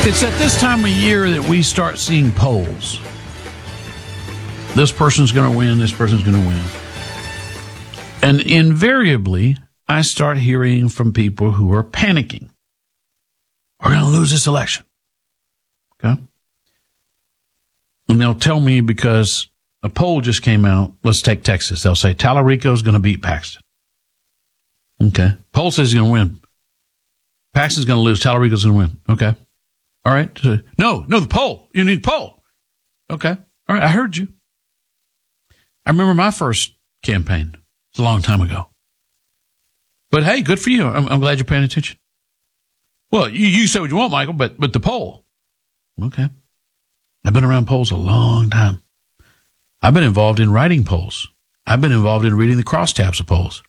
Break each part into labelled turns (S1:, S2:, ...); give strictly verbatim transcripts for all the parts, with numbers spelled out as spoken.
S1: It's at this time of year that we start seeing polls. This person's going to win, this person's going to win. And invariably, I start hearing from people who are panicking. We're going to lose this election. Okay? And they'll tell me because a poll just came out. Let's take Texas. They'll say Tallarico's going to beat Paxton. Okay. Poll says he's going to win. Paxton's going to lose. Tallarico's going to win. Okay. All right. No, no, the poll. You need poll. Okay. All right. I heard you. I remember my first campaign. It's a long time ago. But hey, good for you. I'm, I'm glad you're paying attention. Well, you, you say what you want, Michael, but, but the poll. Okay. I've been around polls a long time. I've been involved in writing polls. I've been involved in reading the crosstabs of polls.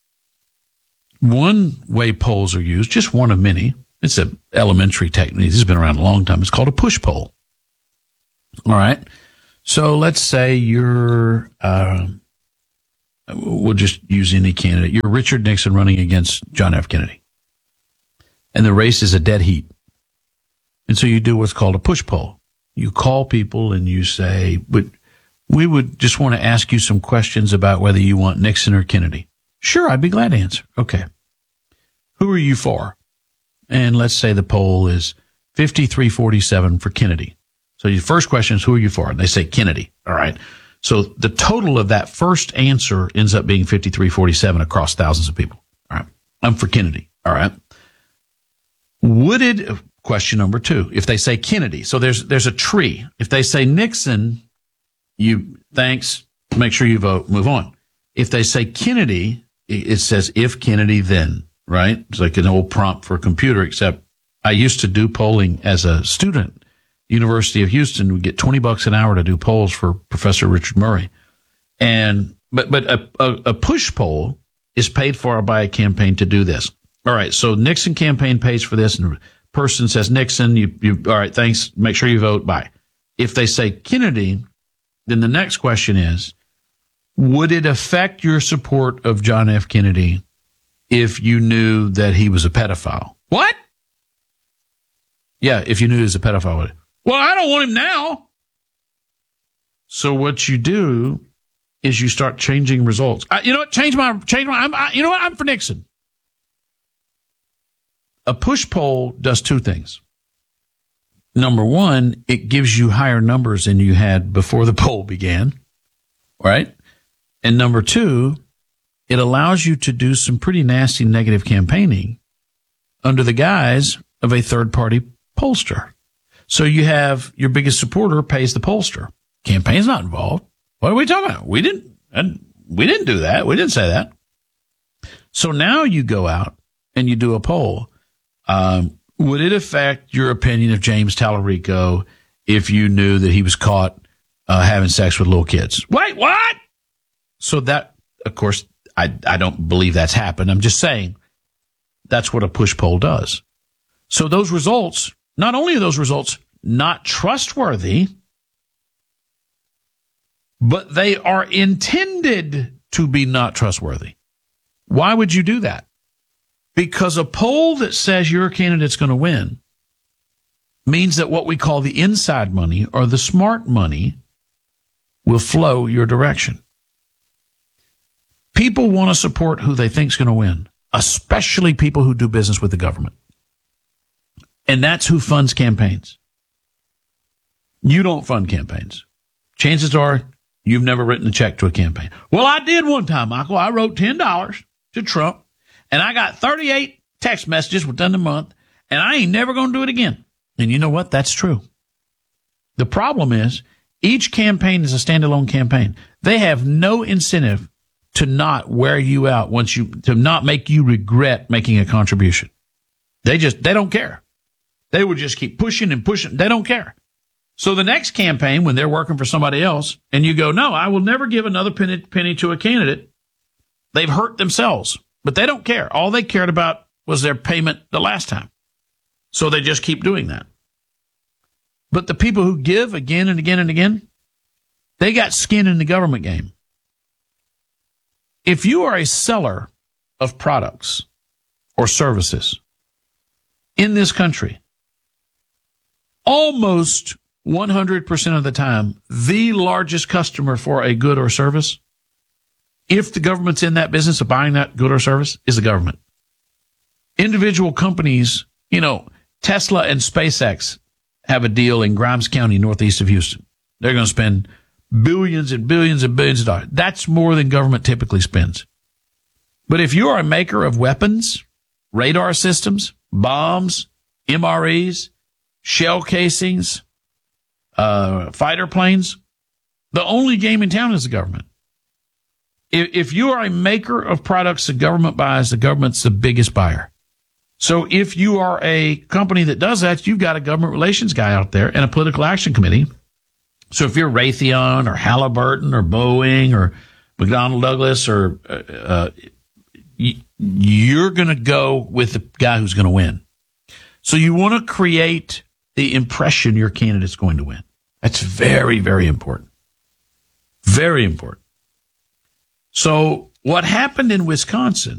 S1: One way polls are used, just one of many, it's an elementary technique. This has been around a long time. It's called a push poll. All right. So let's say you're, uh, we'll just use any candidate. You're Richard Nixon running against John F. Kennedy. And the race is a dead heat. And so you do what's called a push poll. You call people and you say, but we would just want to ask you some questions about whether you want Nixon or Kennedy. Sure, I'd be glad to answer. Okay. Who are you for? And let's say the poll is fifty-three forty-seven for Kennedy. So your first question is, who are you for? And they say Kennedy. All right. So the total of that first answer ends up being fifty-three forty-seven across thousands of people. All right. I'm for Kennedy. All right. Would it, question number two, if they say Kennedy, so there's, there's a tree. If they say Nixon, you, thanks, make sure you vote, move on. If they say Kennedy, it says if Kennedy, then, right? It's like an old prompt for a computer, except I used to do polling as a student. University of Houston would get twenty bucks an hour to do polls for Professor Richard Murray. And, but, but a, a, a push poll is paid for by a campaign to do this. All right. So Nixon campaign pays for this and person says Nixon, you, you, all right, thanks. Make sure you vote. Bye. If they say Kennedy, then the next question is, would it affect your support of John F. Kennedy if you knew that he was a pedophile? What? Yeah, if you knew he was a pedophile. Well, I don't want him now. So what you do is you start changing results. I, you know what? Change my, change my, I'm, I, you know what? I'm for Nixon. A push poll does two things. Number one, it gives you higher numbers than you had before the poll began, right? And number two, it allows you to do some pretty nasty negative campaigning under the guise of a third-party pollster. So you have your biggest supporter pays the pollster. Campaign's not involved. What are we talking about? We didn't, we didn't do that. We didn't say that. So now you go out and you do a poll. Um, would it affect your opinion of James Tallarico if you knew that he was caught uh, having sex with little kids? Wait, what? So that, of course, I, I don't believe that's happened. I'm just saying that's what a push poll does. So those results, not only are those results not trustworthy, but they are intended to be not trustworthy. Why would you do that? Because a poll that says your candidate's going to win means that what we call the inside money or the smart money will flow your direction. People want to support who they think is going to win, especially people who do business with the government. And that's who funds campaigns. You don't fund campaigns. Chances are you've never written a check to a campaign. Well, I did one time, Michael. I wrote ten dollars to Trump, and I got thirty-eight text messages within the month, and I ain't never going to do it again. And you know what? That's true. The problem is each campaign is a standalone campaign. They have no incentive to not wear you out once you, to not make you regret making a contribution. They just, they don't care. They would just keep pushing and pushing. They don't care. So the next campaign, when they're working for somebody else and you go, no, I will never give another penny, penny to a candidate, they've hurt themselves, but they don't care. All they cared about was their payment the last time. So they just keep doing that. But the people who give again and again and again, they got skin in the government game. If you are a seller of products or services in this country, almost one hundred percent of the time, the largest customer for a good or service, if the government's in that business of buying that good or service, is the government. Individual companies, you know, Tesla and SpaceX have a deal in Grimes County, northeast of Houston. They're going to spend billions and billions and billions of dollars. That's more than government typically spends. But if you are a maker of weapons, radar systems, bombs, M R Es, shell casings, uh, fighter planes, the only game in town is the government. If, if you are a maker of products the government buys, the government's the biggest buyer. So if you are a company that does that, you've got a government relations guy out there and a political action committee. So if you're Raytheon or Halliburton or Boeing or McDonnell Douglas, or uh, uh, you're going to go with the guy who's going to win. So you want to create the impression your candidate's going to win. That's very, very important. Very important. So what happened in Wisconsin